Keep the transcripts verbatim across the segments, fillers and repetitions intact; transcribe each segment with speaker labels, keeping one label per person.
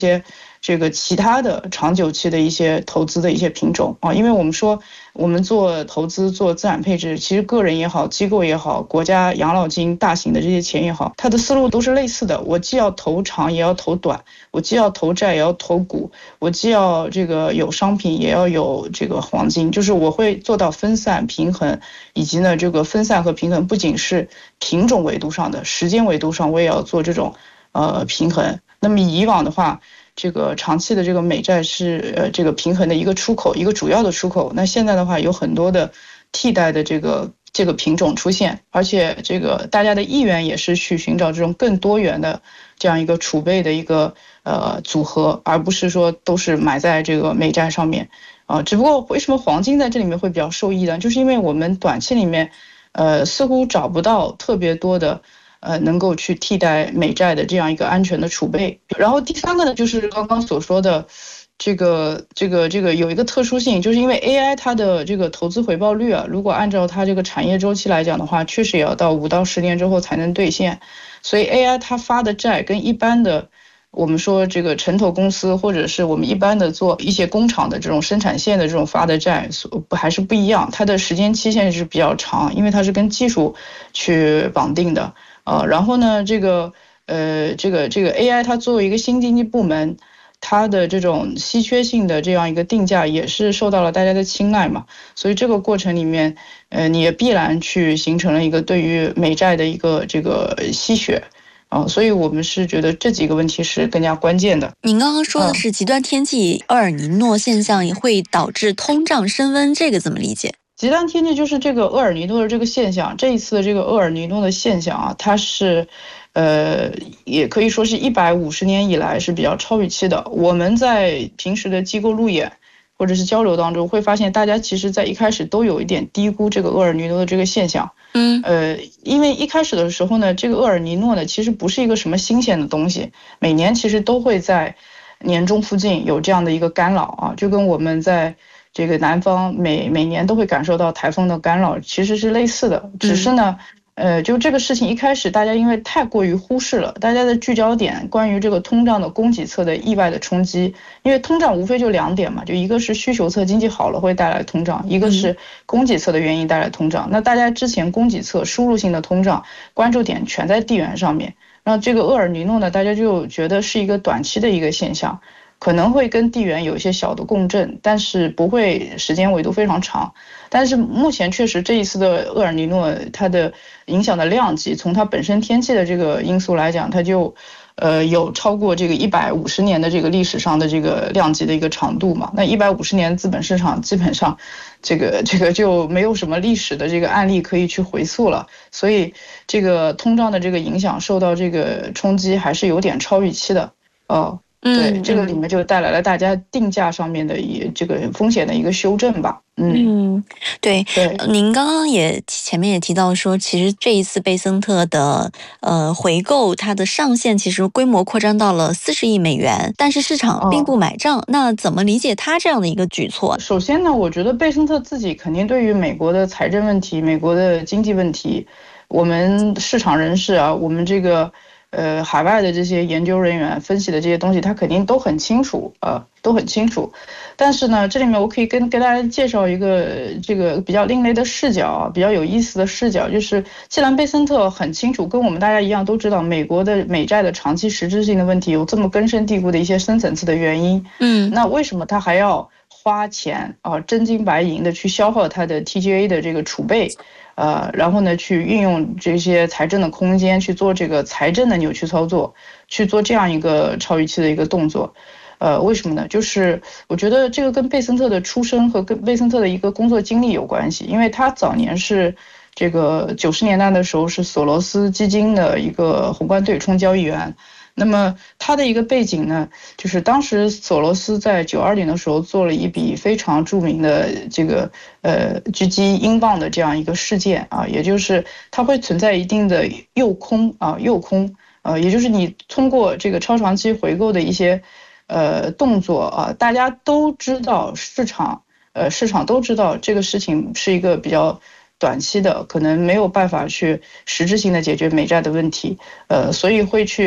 Speaker 1: 些这个其他的长久期的一些投资的一些品种啊，因为我们说我们做投资做资产配置，其实个人也好，机构也好，国家养老金大型的这些钱也好，它的思路都是类似的。我既要投长也要投短，我既要投债也要投股，我既要这个有商品也要有这个黄金，就是我会做到分散平衡，以及呢这个分散和平衡不仅是品种维度上的，时间维度上我也要做这种呃平衡。那么以往的话，这个长期的这个美债是呃这个平衡的一个出口，一个主要的出口。那现在的话有很多的替代的这个这个品种出现，而且这个大家的意愿也是去寻找这种更多元的这样一个储备的一个呃组合，而不是说都是买在这个美债上面啊、呃。只不过为什么黄金在这里面会比较受益呢？就是因为我们短期里面呃似乎找不到特别多的呃，能够去替代美债的这样一个安全的储备。然后第三个呢，就是刚刚所说的，这个这个这个有一个特殊性，就是因为 A I 它的这个投资回报率啊，如果按照它这个产业周期来讲的话，确实也要到五到十年之后才能兑现。所以 A I 它发的债跟一般的我们说这个城投公司或者是我们一般的做一些工厂的这种生产线的这种发的债不还是不一样，它的时间期限是比较长，因为它是跟技术去绑定的。呃，然后呢，这个呃，这个这个 A I 它作为一个新经济部门，它的这种稀缺性的这样一个定价也是受到了大家的青睐嘛，所以这个过程里面，呃，你也必然去形成了一个对于美债的一个这个吸血。啊、呃，所以我们是觉得这几个问题是更加关键的。
Speaker 2: 您刚刚说的是极端天气厄尔尼诺现象也会导致通胀升温，这个怎么理解？
Speaker 1: 极端天气就是这个厄尔尼诺的这个现象，这一次的这个厄尔尼诺的现象啊，它是，呃，也可以说是一百五十年以来是比较超预期的。我们在平时的机构路演或者是交流当中，会发现大家其实在一开始都有一点低估这个厄尔尼诺的这个现象。
Speaker 2: 嗯，
Speaker 1: 呃，因为一开始的时候呢，这个厄尔尼诺呢其实不是一个什么新鲜的东西，每年其实都会在年中附近有这样的一个干扰啊，就跟我们在这个南方每每年都会感受到台风的干扰，其实是类似的，只是呢，呃，就这个事情一开始大家因为太过于忽视了，大家的聚焦点关于这个通胀的供给侧的意外的冲击，因为通胀无非就两点嘛，就一个是需求侧经济好了会带来通胀，一个是供给侧的原因带来通胀。那大家之前供给侧输入性的通胀关注点全在地缘上面，那这个厄尔尼诺呢，大家就觉得是一个短期的一个现象。可能会跟地缘有一些小的共振，但是不会时间维度非常长。但是目前确实这一次的厄尔尼诺它的影响的量级，从它本身天气的这个因素来讲，它就呃有超过这个一百五十年的这个历史上的这个量级的一个长度嘛。那一百五十年资本市场基本上这个这个就没有什么历史的这个案例可以去回溯了，所以这个通胀的这个影响受到这个冲击还是有点超预期的哦。对，
Speaker 2: 嗯，
Speaker 1: 这个里面就带来了大家定价上面的一这个风险的一个修正吧。嗯
Speaker 2: 嗯，对
Speaker 1: 对，
Speaker 2: 您刚刚也前面也提到说，其实这一次贝森特的呃回购，它的上限其实规模扩张到了四十亿美元，但是市场并不买账。哦、那怎么理解它这样的一个举措？
Speaker 1: 首先呢，我觉得贝森特自己肯定对于美国的财政问题、美国的经济问题，我们市场人士啊，我们这个。呃，海外的这些研究人员分析的这些东西，他肯定都很清楚，呃，都很清楚。但是呢，这里面我可以跟跟大家介绍一个这个比较另类的视角，比较有意思的视角，就是既然贝森特很清楚，跟我们大家一样都知道，美国的美债的长期实质性的问题有这么根深蒂固的一些深层次的原因，
Speaker 2: 嗯，
Speaker 1: 那为什么他还要花钱啊、呃，真金白银的去消耗他的 T G A 的这个储备？呃，然后呢，去运用这些财政的空间去做这个财政的扭曲操作，去做这样一个超预期的一个动作，呃，为什么呢？就是我觉得这个跟贝森特的出身和跟贝森特的一个工作经历有关系，因为他早年是这个九十年代的时候是索罗斯基金的一个宏观对冲交易员。那么他的一个背景呢，就是当时索罗斯在九二年的时候做了一笔非常著名的这个呃狙击英镑的这样一个事件啊，也就是它会存在一定的诱空啊诱空，呃，也就是你通过这个超长期回购的一些呃动作啊，大家都知道市场呃市场都知道这个事情是一个比较短期的，可能没有办法去实质性的解决美债的问题，呃，所以会去。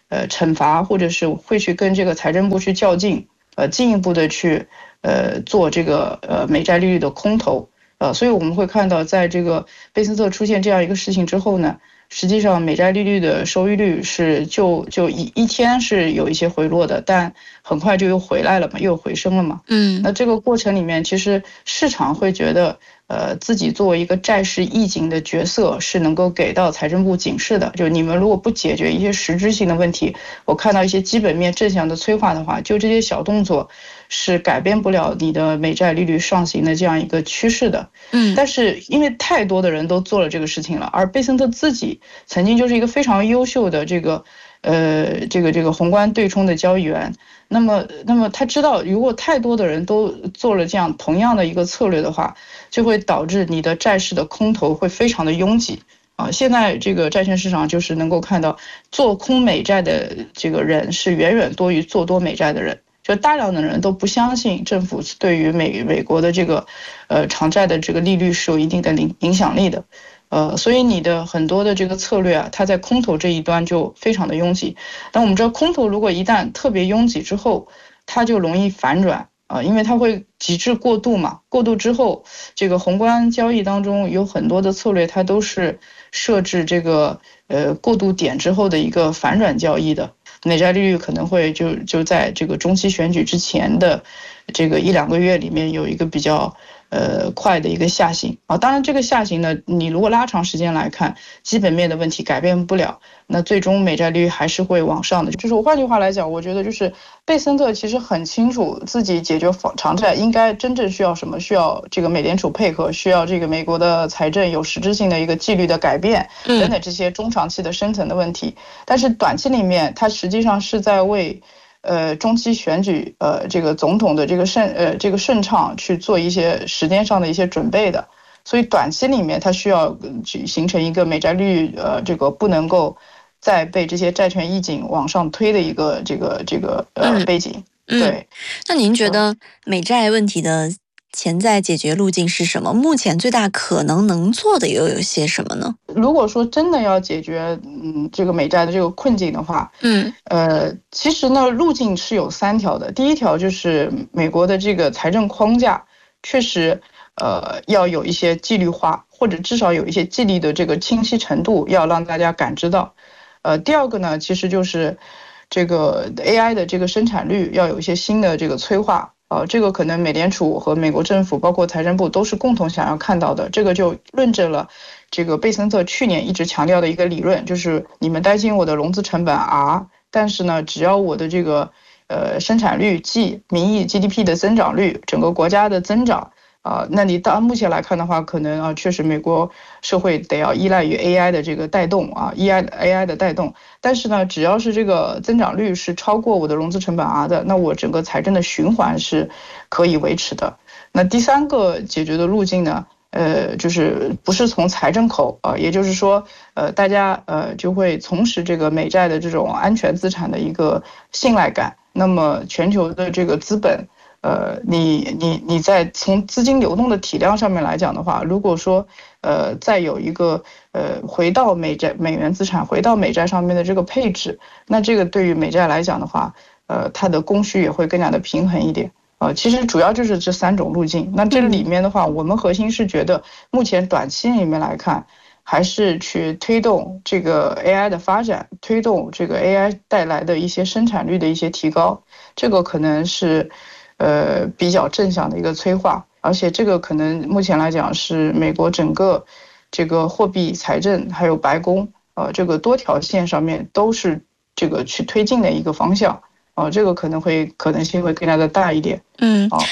Speaker 1: 呃惩罚，或者是会去跟这个财政部去较劲，呃进一步的去呃做这个呃美债利率的空头。呃，所以我们会看到，在这个贝森特出现这样一个事情之后呢，实际上美债利率的收益率是就就一一天是有一些回落的，但很快就又回来了嘛，又回升了嘛。
Speaker 2: 嗯，
Speaker 1: 那这个过程里面，其实市场会觉得，呃，自己作为一个债市义警的角色是能够给到财政部警示的，就你们如果不解决一些实质性的问题，我看到一些基本面正向的催化的话，就这些小动作是改变不了你的美债利率上行的这样一个趋势的。
Speaker 2: 嗯，
Speaker 1: 但是因为太多的人都做了这个事情了，而贝森特自己曾经就是一个非常优秀的这个呃这个这个宏观对冲的交易员，那么那么他知道，如果太多的人都做了这样同样的一个策略的话，就会导致你的债市的空头会非常的拥挤啊。现在这个债券市场就是能够看到，做空美债的这个人是远远多于做多美债的人。就大量的人都不相信政府对于美美国的这个，呃长债的这个利率是有一定的影影响力的，呃，所以你的很多的这个策略啊，它在空头这一端就非常的拥挤。但我们知道，空头如果一旦特别拥挤之后，它就容易反转啊、呃，因为它会极致过度嘛，过度之后，这个宏观交易当中有很多的策略，它都是设置这个呃过渡点之后的一个反转交易的。美债利率可能会就就在这个中期选举之前的这个一两个月里面有一个比较呃快的一个下行啊。当然这个下行呢，你如果拉长时间来看，基本面的问题改变不了，那最终美债利率还是会往上的。就是我换句话来讲，我觉得就是贝森特其实很清楚自己解决长债应该真正需要什么，需要这个美联储配合，需要这个美国的财政有实质性的一个纪律的改变等等这些中长期的深层的问题。但是短期里面，它实际上是在为呃中期选举呃这个总统的这个顺呃这个顺畅去做一些时间上的一些准备的。所以短期里面它需要去形成一个美债利率呃这个不能够再被这些债券义警往上推的一个这个这个呃背景。
Speaker 2: 嗯，
Speaker 1: 对。
Speaker 2: 那您觉得美债问题的潜在解决路径是什么？目前最大可能能做的又有些什么呢？
Speaker 1: 如果说真的要解决嗯这个美债的这个困境的话，
Speaker 2: 嗯
Speaker 1: 呃其实呢路径是有三条的。第一条就是美国的这个财政框架确实呃要有一些纪律化，或者至少有一些纪律的这个清晰程度，要让大家感知到。呃第二个呢，其实就是这个 A I 的这个生产率要有一些新的这个催化。呃，这个可能美联储和美国政府包括财政部都是共同想要看到的。这个就论证了这个贝森特去年一直强调的一个理论，就是你们担心我的融资成本 R， 但是呢只要我的这个呃生产率 G 名义 G D P 的增长率整个国家的增长啊、呃，那你到目前来看的话，可能啊确实美国社会得要依赖于 A I 的这个带动啊 ，A I A I 的带动。但是呢，只要是这个增长率是超过我的融资成本 R 的，那我整个财政的循环是可以维持的。那第三个解决的路径呢，呃，就是不是从财政口啊、呃，也就是说，呃，大家呃就会从事这个美债的这种安全资产的一个信赖感。那么全球的这个资本。呃，你你你在从资金流动的体量上面来讲的话，如果说呃再有一个呃回到美债美元资产回到美债上面的这个配置，那这个对于美债来讲的话，呃它的供需也会更加的平衡一点。呃，其实主要就是这三种路径。那这里面的话，我们核心是觉得目前短期里面来看，还是去推动这个 A I 的发展，推动这个 A I 带来的一些生产率的一些提高，这个可能是。呃，比较正向的一个催化，而且这个可能目前来讲是美国整个这个货币、财政还有白宫，呃，这个多条线上面都是这个去推进的一个方向，呃，这个可能会可能性会更加的大一点。
Speaker 2: 嗯，
Speaker 1: 好。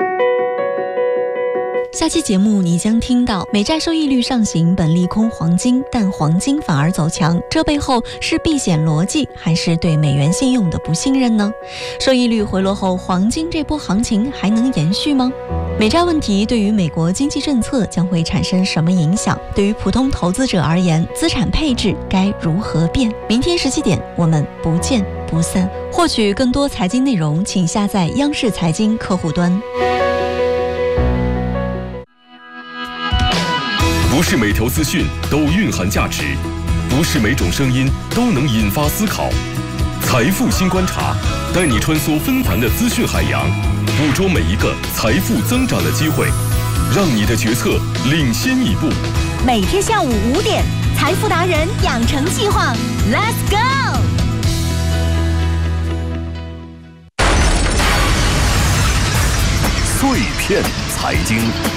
Speaker 2: 下期节目你将听到美债收益率上行本利空黄金，但黄金反而走强，这背后是避险逻辑还是对美元信用的不信任呢？收益率回落后，黄金这波行情还能延续吗？美债问题对于美国经济政策将会产生什么影响？对于普通投资者而言，资产配置该如何变？明天十七点我们不见不散。获取更多财经内容，请下载央视财经客户端。
Speaker 3: 不是每条资讯都蕴含价值，不是每种声音都能引发思考。 财富新观察，带你穿梭纷繁的资讯海洋，捕捉每一个财富增长的机会，让你的决策领先一步。
Speaker 4: 每天下午五点，财富达人养成计划 ，Let's go！
Speaker 3: 碎片财经。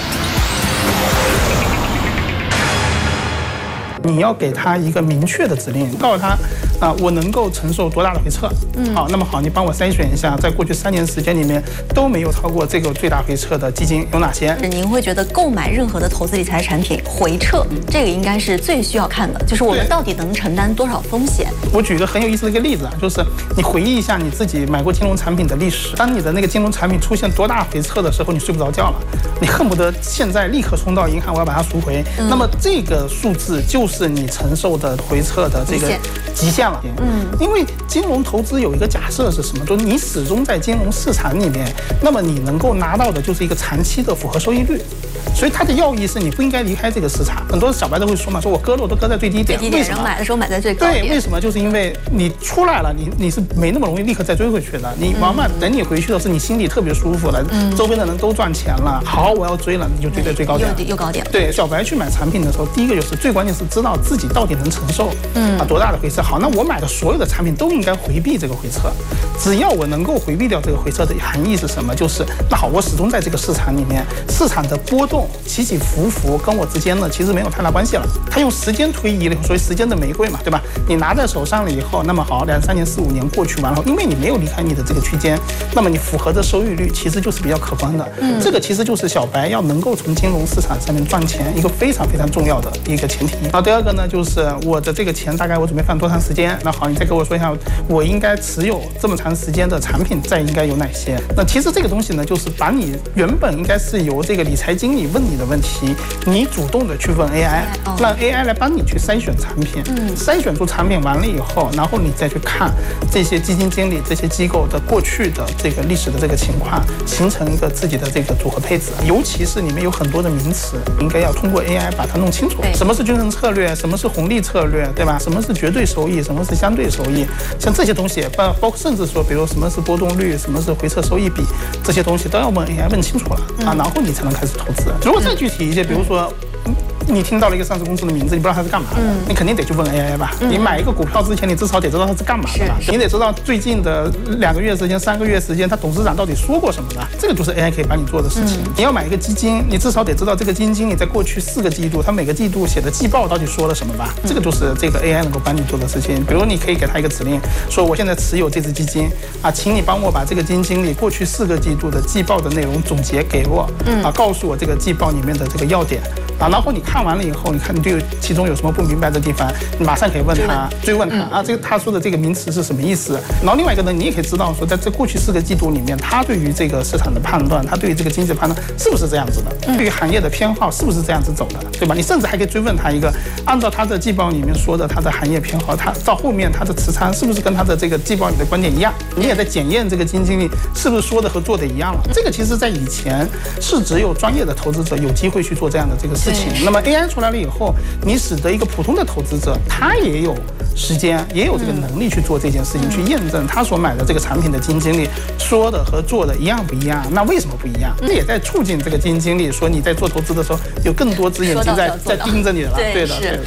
Speaker 5: 你要给他一个明确的指令，告诉他，啊、呃，我能够承受多大的回撤。嗯，好，那么好，你帮我筛选一下，在过去三年时间里面都没有超过这个最大回撤的基金有哪些？
Speaker 2: 您会觉得购买任何的投资理财产品回撤，这个应该是最需要看的，就是我们到底能承担多少风险？
Speaker 5: 我举一个很有意思的一个例子啊，就是你回忆一下你自己买过金融产品的历史，当你的那个金融产品出现多大回撤的时候，你睡不着觉了，你恨不得现在立刻冲到银行，我要把它赎回。嗯、那么这个数字就是是你承受的回撤的这个极限了。嗯，因为金融投资有一个假设是什么？就是你始终在金融市场里面，那么你能够拿到的就是一个长期的复合收益率。所以它的要义是你不应该离开这个市场。很多小白都会说嘛，说我割肉都割在最低点，
Speaker 2: 最低点，然后买的时候买在最高点。
Speaker 5: 对，为什么？就是因为你出来了，你你是没那么容易立刻再追回去的。你往往等你回去的时候，你心里特别舒服了，嗯、周边的人都赚钱了，好，我要追了，你就追在最高点，
Speaker 2: 又又高点。
Speaker 5: 对，小白去买产品的时候，第一个就是最关键是知道自己到底能承受，嗯啊多大的回撤。好，那我买的所有的产品都应该回避这个回撤，只要我能够回避掉这个回撤的含义是什么？就是那好，我始终在这个市场里面，市场的波动起起伏伏跟我之间呢其实没有太大关系了。它用时间推移了，所以时间的玫瑰嘛，对吧？你拿在手上了以后，那么好，两三年、四五年过去完了，因为你没有离开你的这个区间，那么你符合的收益率其实就是比较可观的。嗯，这个其实就是小白要能够从金融市场上面赚钱一个非常非常重要的一个前提。然后第二个呢，就是我的这个钱大概我准备放多长时间？那好，你再给我说一下，我应该持有这么长时间的产品再应该有哪些？那其实这个东西呢，就是把你原本应该是由这个理财经理问你的问题，你主动的去问 A I， 让 A I 来帮你去筛选产品。嗯，筛选出产品完了以后，然后你再去看这些基金经理、这些机构的过去的这个历史的这个情况，形成一个自己的这个组合配置。尤其是里面有很多的名词，应该要通过 A I 把它弄清楚。什么是均衡策略？什么是红利策略？对吧？什么是绝对收益？什么是相对收益？像这些东西，包包括甚至说，比如什么是波动率，什么是回撤收益比，这些东西都要问 A I 问清楚了啊，然后你才能开始投资。如果再具体一些，比如说。你听到了一个上市公司的名字，你不知道它是干嘛的，嗯、你肯定得去问 A I 吧。嗯、你买一个股票之前，你至少得知道它是干嘛的吧？你得知道最近的两个月时间、三个月时间，它董事长到底说过什么吧？这个就是 A I 可以帮你做的事情。嗯、你要买一个基金，你至少得知道这个基金经理在过去四个季度，他每个季度写的季报到底说了什么吧？嗯、这个就是这个 A I 能够帮你做的事情。比如你可以给他一个指令，说我现在持有这只基金啊，请你帮我把这个基金经理过去四个季度的季报的内容总结给我，嗯、啊，告诉我这个季报里面的这个要点。啊，然后你看完了以后，你看你对其中有什么不明白的地方，你马上可以问他，追问他啊，这个他说的这个名词是什么意思？然后另外一个呢，你也可以知道说，在这过去四个季度里面，他对于这个市场的判断，他对于这个经济判断是不是这样子的？对于行业的偏好是不是这样子走的？对吧？你甚至还可以追问他一个，按照他的季报里面说的他的行业偏好，他到后面他的持仓是不是跟他的这个季报里的观点一样？你也在检验这个基金经理是不是说的和做的一样了？这个其实在以前是只有专业的投资者有机会去做这样的这个事情。那么 A I 出来了以后，你使得一个普通的投资者，他也有时间，也有这个能力去做这件事情，嗯、去验证他所买的这个产品的基金经理说的和做的一样不一样。那为什么不一样？这、嗯、也在促进这个基金经理说你在做投资的时候有更多只眼睛在在盯着你了。
Speaker 2: 对,
Speaker 5: 对的，对的。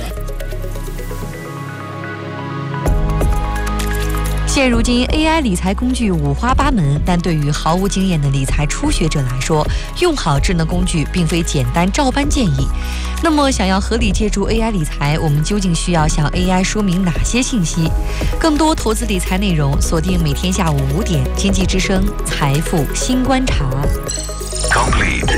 Speaker 4: 现如今 A I 理财工具五花八门，但对于毫无经验的理财初学者来说，用好智能工具并非简单照搬建议。那么想要合理借助 A I 理财，我们究竟需要向 A I 说明哪些信息？更多投资理财内容，锁定每天下午五点，经济之声财富新观察。
Speaker 3: Complete。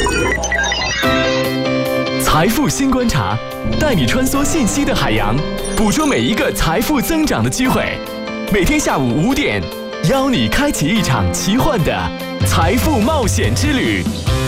Speaker 3: 财富新观察，带你穿梭信息的海洋，捕捉每一个财富增长的机会。每天下午五点，邀你开启一场奇幻的财富冒险之旅。